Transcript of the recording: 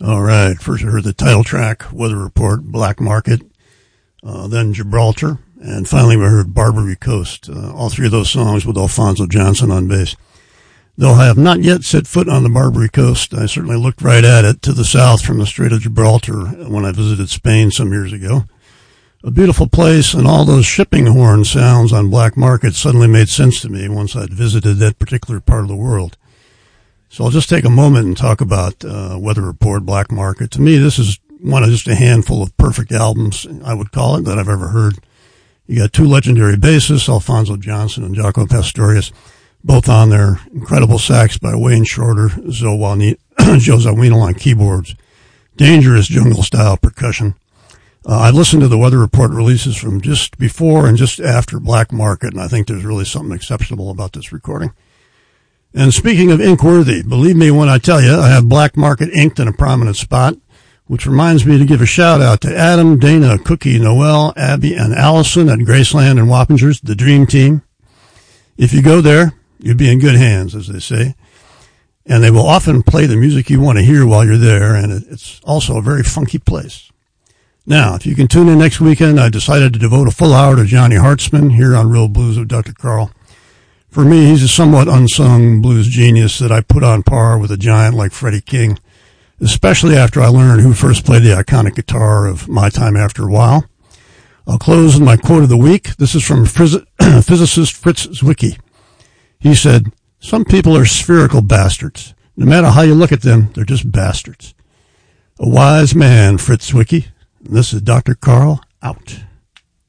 All right. First, I heard the title track, Weather Report, Black Market, then Gibraltar, and finally we heard Barbary Coast. All three of those songs with Alphonso Johnson on bass. Though I have not yet set foot on the Barbary Coast, I certainly looked right at it to the south from the Strait of Gibraltar when I visited Spain some years ago. A beautiful place, and all those shipping horn sounds on Black Market suddenly made sense to me once I'd visited that particular part of the world. So I'll just take a moment and talk about Weather Report, Black Market. To me, this is one of just a handful of perfect albums, I would call it, that I've ever heard. You got two legendary bassists, Alphonso Johnson and Jaco Pastorius, both on there. Incredible sax by Wayne Shorter, Joe Zawinul on keyboards. Dangerous jungle-style percussion. I've listened to the Weather Report releases from just before and just after Black Market, and I think there's really something exceptional about this recording. And speaking of inkworthy, believe me when I tell you, I have Black Market inked in a prominent spot, which reminds me to give a shout-out to Adam, Dana, Cookie, Noel, Abby, and Allison at Graceland and Wappingers, the Dream Team. If you go there, you'll be in good hands, as they say. And they will often play the music you want to hear while you're there, and it's also a very funky place. Now, if you can tune in next weekend, I decided to devote a full hour to Johnny Hartzman here on Real Blues with Dr. Carl. For me, he's a somewhat unsung blues genius that I put on par with a giant like Freddie King, especially after I learned who first played the iconic guitar of My Time After a While. I'll close with my quote of the week. This is from physicist Fritz Zwicky. He said, "Some people are spherical bastards. No matter how you look at them, they're just bastards." A wise man, Fritz Zwicky. This is Dr. Carl, out.